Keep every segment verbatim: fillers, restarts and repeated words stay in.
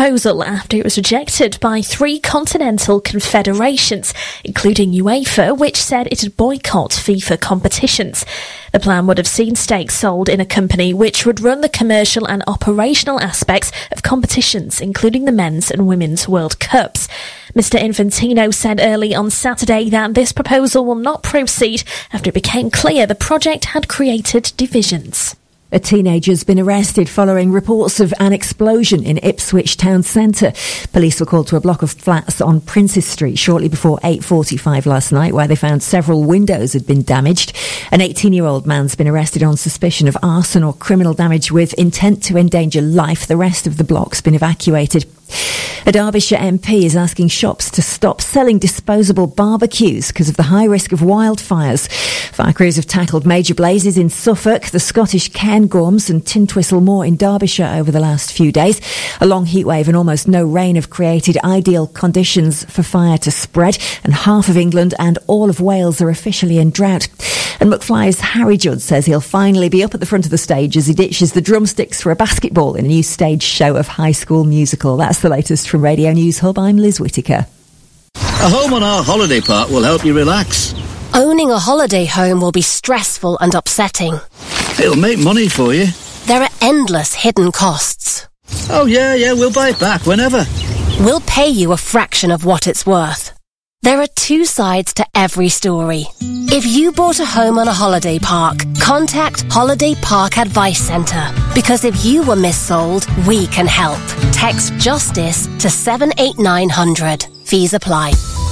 proposal after it was rejected by three continental confederations, including UEFA, which said it would boycott FIFA competitions. The plan would have seen stakes sold in a company which would run the commercial and operational aspects of competitions, including the men's and women's World Cups. Mister Infantino said early on Saturday that this proposal will not proceed after it became clear the project had created divisions. A teenager's been arrested following reports of an explosion in Ipswich town centre. Police were called to a block of flats on Princes Street shortly before eight forty-five last night, where they found several windows had been damaged. An eighteen-year-old man's been arrested on suspicion of arson or criminal damage with intent to endanger life. The rest of the block's been evacuated. A Derbyshire M P is asking shops to stop selling disposable barbecues because of the high risk of wildfires. Fire crews have tackled major blazes in Suffolk, the Scottish Cairngorms and Tintwistle Moor in Derbyshire over the last few days. A long heatwave and almost no rain have created ideal conditions for fire to spread, and half of England and all of Wales are officially in drought. And McFly's Harry Judd says he'll finally be up at the front of the stage as he ditches the drumsticks for a basketball in a new stage show of High School Musical. That's the latest from Radio News Hub. I'm Liz Whittaker. A home on our holiday park will help you relax. Owning a holiday home will be stressful and upsetting. It'll make money for you. There are endless hidden costs. Oh yeah, yeah, we'll buy it back whenever. We'll pay you a fraction of what it's worth. There are two sides to every story. If you bought a home on a holiday park, contact Holiday Park Advice Centre. Because if you were missold, we can help. Text JUSTICE to seven eight nine hundred. Fees apply.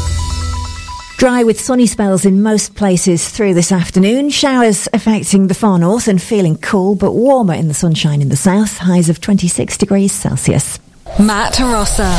Dry with sunny spells in most places through this afternoon. Showers affecting the far north and feeling cool, but warmer in the sunshine in the south. Highs of twenty-six degrees Celsius. Matt Rossa.